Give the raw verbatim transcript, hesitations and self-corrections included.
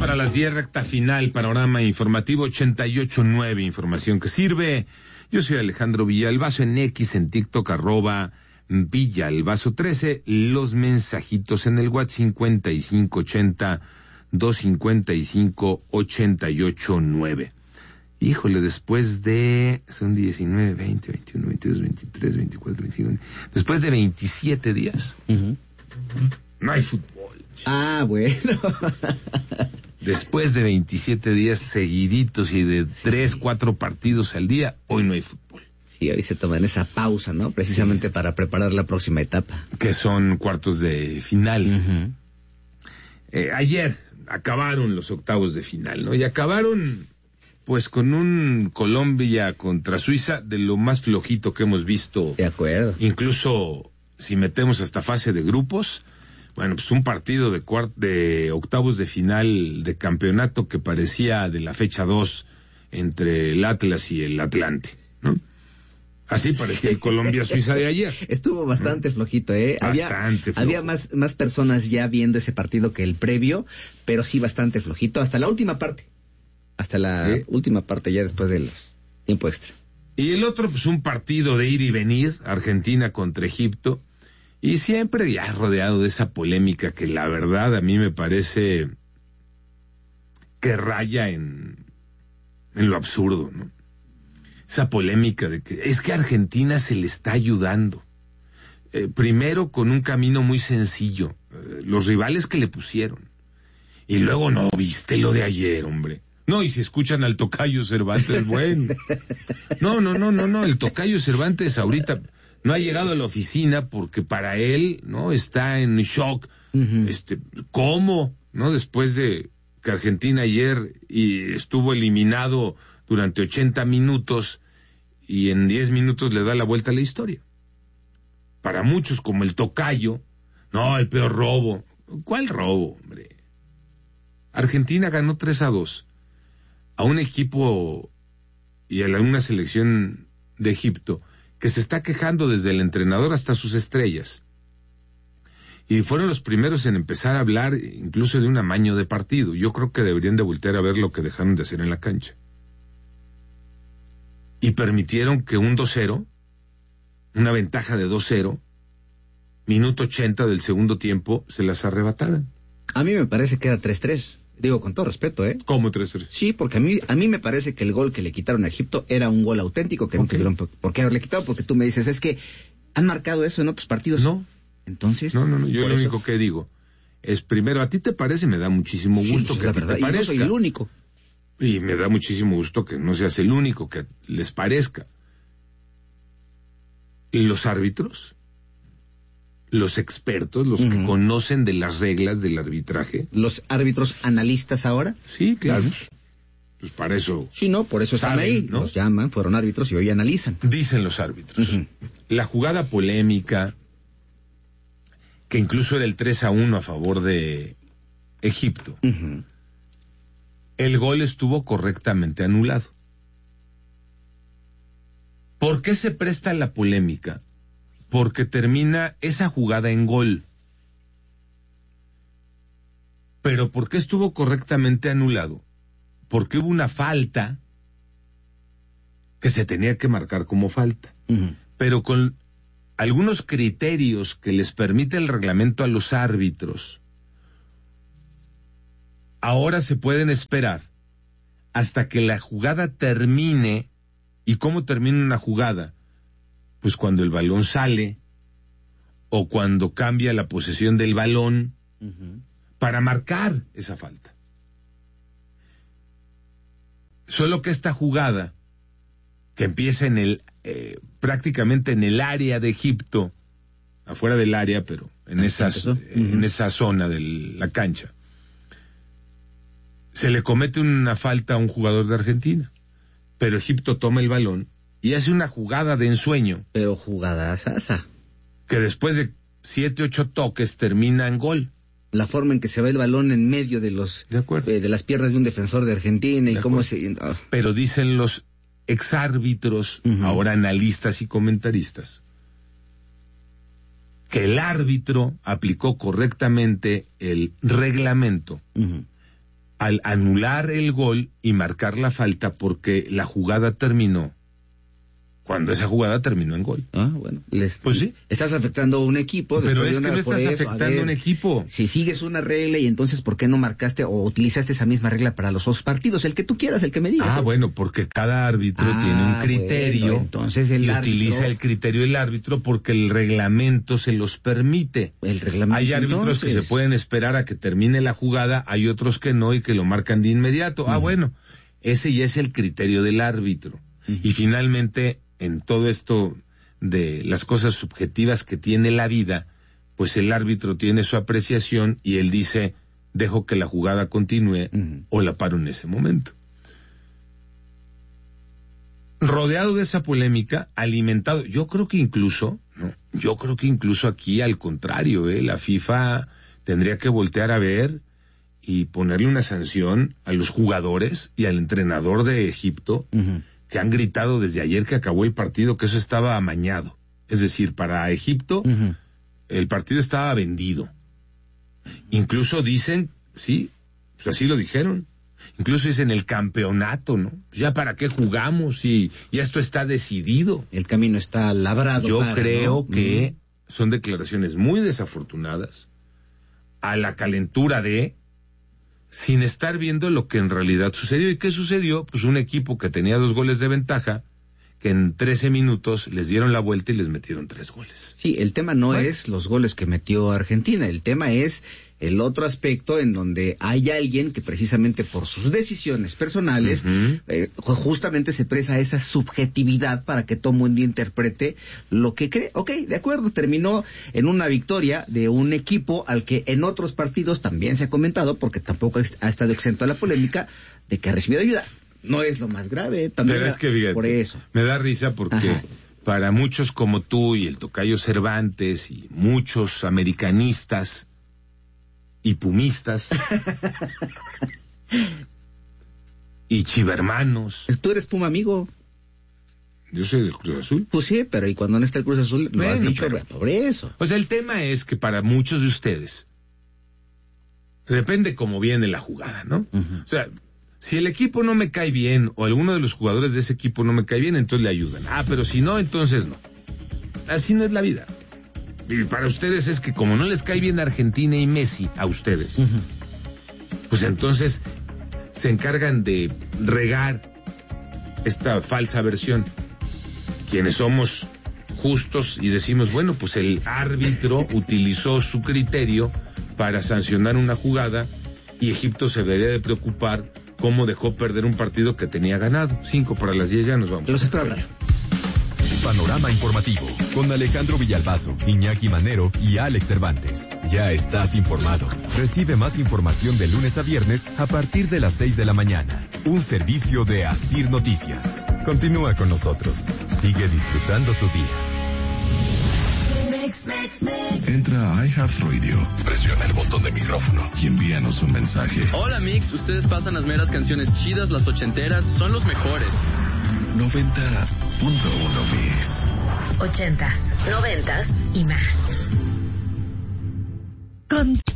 para las diez, recta final, panorama informativo ochenta y ocho nueve, información que sirve. Yo soy Alejandro Villalbazo, en X, en TikTok, arroba Villalbazo trece, los mensajitos en el WhatsApp cincuenta y cinco ochenta, doscientos cincuenta y cinco, ochenta y ocho nueve. Híjole, después de, son diecinueve, veinte, veintiuno, veintidós, veintitrés, veinticuatro, veinticinco, después de veintisiete días, uh-huh. No hay fútbol. Ah, bueno. Después de veintisiete días seguiditos y de sí. tres, cuatro partidos al día, hoy no hay fútbol. Sí, hoy se toman esa pausa, ¿no? Precisamente sí. para preparar la próxima etapa. Que son cuartos de final. Uh-huh. Eh, ayer acabaron los octavos de final, ¿no? Y acabaron, pues, con un Colombia contra Suiza de lo más flojito que hemos visto. De acuerdo. Incluso si metemos hasta fase de grupos, bueno, pues un partido de cuart- de octavos de final de campeonato que parecía de la fecha dos entre el Atlas y el Atlante, ¿no? Así parecía el Colombia-Suiza de ayer. Estuvo bastante ¿no? flojito, ¿eh? Bastante había, flojo. Había más, más personas ya viendo ese partido que el previo, pero sí bastante flojito, hasta la última parte. Hasta la ¿Eh? última parte ya después del tiempo extra. Y el otro, pues un partido de ir y venir, Argentina contra Egipto, y siempre ya rodeado de esa polémica que la verdad a mí me parece que raya en, en lo absurdo, ¿no? Esa polémica de que es que a Argentina se le está ayudando. Eh, primero con un camino muy sencillo, eh, los rivales que le pusieron. Y luego, no, viste lo de ayer, hombre. No, y si escuchan al tocayo Cervantes, bueno. No, no, no, no, no, el tocayo Cervantes ahorita no ha llegado a la oficina porque para él, ¿no? Está en shock. Uh-huh. Este, ¿cómo? ¿No? Después de que Argentina ayer y estuvo eliminado durante ochenta minutos y en diez minutos le da la vuelta a la historia. Para muchos, como el tocayo, no, el peor robo. ¿Cuál robo, hombre? Argentina ganó tres a dos a un equipo y a la, una selección de Egipto que se está quejando desde el entrenador hasta sus estrellas. Y fueron los primeros en empezar a hablar incluso de un amaño de partido. Yo creo que deberían de voltear a ver lo que dejaron de hacer en la cancha. Y permitieron que un dos cero, una ventaja de dos cero, minuto ochenta del segundo tiempo, se las arrebataran. A mí me parece que era tres tres. Digo, con todo respeto, ¿eh? ¿Cómo tres tres? Sí, porque a mí a mí me parece que el gol que le quitaron a Egipto era un gol auténtico que okay. no tuvieron por qué haberle quitado, porque tú me dices, es que han marcado eso en otros partidos. No. Entonces... No, no, no, yo lo eso... único que digo es, primero, a ti te parece, me da muchísimo gusto sí, que a ti te parezca. Y no soy el único. Y me da muchísimo gusto que no seas el único, que les parezca. ¿Y los árbitros? Los expertos, los uh-huh. que conocen de las reglas del arbitraje. ¿Los árbitros analistas ahora? Sí, claro. Uh-huh. Pues para eso... Sí, no, por eso están saben, ahí. ¿No? Los llaman, fueron árbitros y hoy analizan. Dicen los árbitros. Uh-huh. La jugada polémica, que incluso era el tres a uno a favor de Egipto. Uh-huh. El gol estuvo correctamente anulado. ¿Por qué se presta la polémica? Porque termina esa jugada en gol. ¿Pero por qué estuvo correctamente anulado? Porque hubo una falta que se tenía que marcar como falta. Uh-huh. Pero con algunos criterios que les permite el reglamento a los árbitros, ahora se pueden esperar hasta que la jugada termine. ¿Y cómo termina una jugada? Pues cuando el balón sale o cuando cambia la posesión del balón uh-huh. para marcar esa falta. Solo que esta jugada, que empieza en el eh, prácticamente en el área de Egipto, afuera del área, pero en, esas, uh-huh. en esa zona de la cancha, se le comete una falta a un jugador de Argentina, pero Egipto toma el balón y hace una jugada de ensueño. Pero jugada asasa. Que después de siete, ocho toques termina en gol. La forma en que se va el balón en medio de los de, acuerdo. Eh, de las piernas de un defensor de Argentina y de cómo se... Oh. Pero dicen los exárbitros, uh-huh. ahora analistas y comentaristas, que el árbitro aplicó correctamente el reglamento. Uh-huh. al anular el gol y marcar la falta porque la jugada terminó cuando esa jugada terminó en gol. Ah, bueno. Les, pues sí. Estás afectando a un equipo. Pero es de una, que no estás eso, afectando a, ver, un equipo. Si sigues una regla y entonces, ¿por qué no marcaste o utilizaste esa misma regla para los dos partidos? El que tú quieras, el que me digas. Ah, bueno, porque cada árbitro ah, tiene un criterio. Bueno, entonces el y árbitro, utiliza el criterio del árbitro porque el reglamento se los permite. El reglamento, hay árbitros entonces, que se pueden esperar a que termine la jugada, hay otros que no y que lo marcan de inmediato. Uh-huh. Ah, bueno, ese ya es el criterio del árbitro. Uh-huh. Y finalmente, en todo esto de las cosas subjetivas que tiene la vida, pues el árbitro tiene su apreciación y él dice, dejo que la jugada continúe uh-huh. o la paro en ese momento. Rodeado de esa polémica, alimentado, yo creo que incluso, no, yo creo que incluso aquí al contrario, eh, la FIFA tendría que voltear a ver y ponerle una sanción a los jugadores y al entrenador de Egipto, uh-huh. que han gritado desde ayer que acabó el partido que eso estaba amañado. Es decir, para Egipto, uh-huh. el partido estaba vendido. Incluso dicen, sí, pues así lo dijeron, incluso dicen el campeonato, ¿no? Ya para qué jugamos y ya esto está decidido. El camino está labrado. Yo para, creo ¿no? que uh-huh. son declaraciones muy desafortunadas a la calentura de... sin estar viendo lo que en realidad sucedió. ¿Y qué sucedió? Pues un equipo que tenía dos goles de ventaja, que en trece minutos les dieron la vuelta y les metieron tres goles. Sí, el tema no bueno. es los goles que metió Argentina, el tema es el otro aspecto en donde hay alguien que precisamente por sus decisiones personales uh-huh. eh, justamente se presta a esa subjetividad para que todo mundo interprete lo que cree. Ok, de acuerdo, terminó en una victoria de un equipo al que en otros partidos también se ha comentado, porque tampoco ha estado exento a la polémica, de que ha recibido ayuda. No es lo más grave, también. Pero es que, fíjate, por eso. Me da risa porque Ajá. para muchos como tú y el tocayo Cervantes y muchos americanistas y pumistas y chivermanos. Tú eres Puma, amigo. Yo soy del Cruz Azul. Pues sí, pero ¿y cuando no está el Cruz Azul? Lo bueno, has dicho, pero, por eso. O sea, el tema es que para muchos de ustedes depende cómo viene la jugada, ¿no? Uh-huh. O sea, si el equipo no me cae bien o alguno de los jugadores de ese equipo no me cae bien, entonces le ayudan. Ah, pero si no, entonces no. Así no es la vida. Y para ustedes es que como no les cae bien Argentina y Messi, a ustedes, uh-huh. pues entonces se encargan de regar esta falsa versión. Quienes somos justos y decimos, bueno, pues el árbitro utilizó su criterio para sancionar una jugada y Egipto se debería de preocupar cómo dejó perder un partido que tenía ganado. Cinco para las diez, ya nos vamos. Los espero hablar. Panorama Informativo, con Alejandro Villalbazo, Iñaki Manero y Alex Cervantes. Ya estás informado. Recibe más información de lunes a viernes a partir de las seis de la mañana. Un servicio de Asir Noticias. Continúa con nosotros. Sigue disfrutando tu día. Entra a iHeartRadio, presiona el botón de micrófono y envíanos un mensaje. Hola Mix, ustedes pasan las meras canciones chidas, las ochenteras, son los mejores. noventa punto uno Mix. Ochentas, noventas y más. Con